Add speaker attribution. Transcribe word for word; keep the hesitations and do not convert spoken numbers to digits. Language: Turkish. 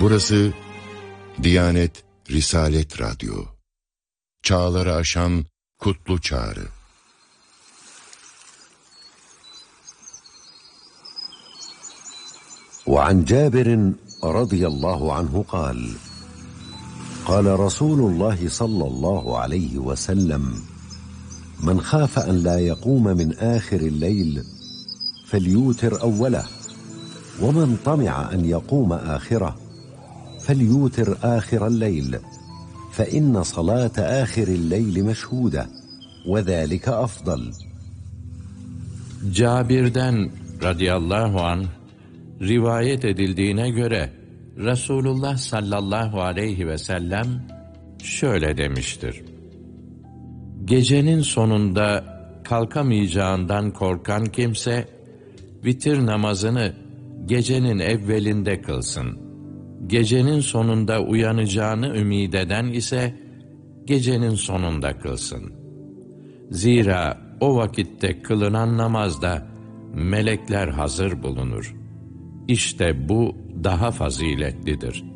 Speaker 1: Burası Diyanet Risalet Radyo. Çağları aşan kutlu çağrı.
Speaker 2: وعن جابر رضي الله عنه قال قال رسول الله صلى الله عليه وسلم من خاف أن لا يقوم من آخر الليل فليوتر أوله ومن طمع أن يقوم آخره فليوتر آخر الليل فإن صلاة آخر الليل مشهودة وذلك أفضل.
Speaker 3: Cabir'den radıyallahu anh rivayet edildiğine göre Resulullah sallallahu aleyhi ve sellem şöyle demiştir: Gecenin sonunda kalkamayacağından korkan kimse vitir namazını gecenin evvelinde kılsın. Gecenin sonunda uyanacağını ümid eden ise gecenin sonunda kılsın. Zira o vakitte kılınan namazda melekler hazır bulunur. İşte bu daha faziletlidir.